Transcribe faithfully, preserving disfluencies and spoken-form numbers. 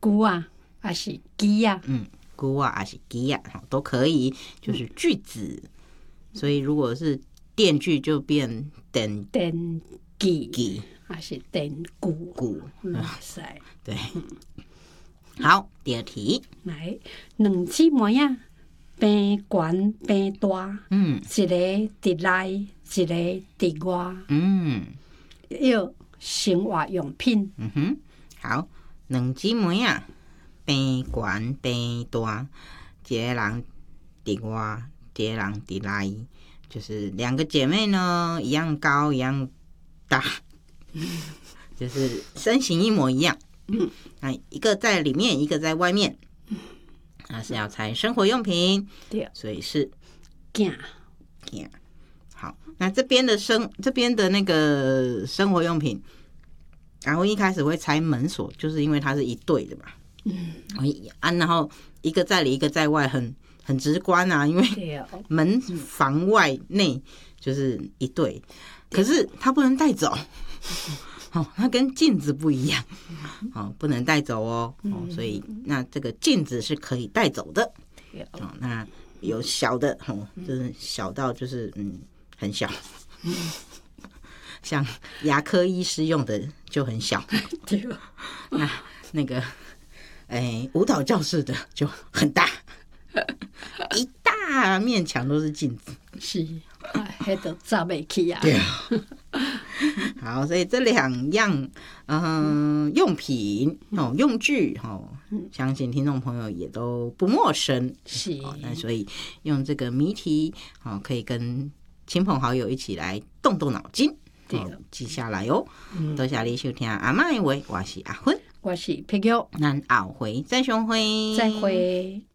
句啊，还是机啊？ 嗯，句啊，还是机啊，都可以，就是句子。嗯、所以如果是电句就变电电机， 机还是电句句， 哇塞， 对。好，第二题， 来，两姊妹啊，边悬边大， 嗯， 一个伫内，一个伫外， 嗯， 要生活用品， 嗯哼，好，两姊妹啊，边悬边大，一个人伫外，一个人伫内，就是两个姐妹呢，一样高，一样大，就是身形一模一样。嗯，那一个在里面，一个在外面，那是要猜生活用品， 对， 所以是囝囝。好，那这边的生这边的那个生活用品，然后一开始会猜门锁，就是因为它是一对的嘛。嗯，啊，然后一个在里，一个在外，很很直观啊，因为门房外内就是一对，可是它不能带走。哦，它跟镜子不一样，哦，不能带走哦，哦，所以那这个镜子是可以带走的，哦，那有小的，哦，就是小到就是嗯很小，像牙科医师用的就很小，那那个哎舞蹈教室的就很大，一大面墙都是镜子， 是，迄都走袂起啊。 对啊。好，所以这两样嗯、呃、用品哦用具哦，相信听众朋友也都不陌生。 是， 哦，那所以用这个谜题哦，可以跟亲朋好友一起来动动脑筋，哦，记下来哦。嗯、多谢你收听阿嬷的话，我是阿芬， 我是皮玉， 咱后回再相会， 再会。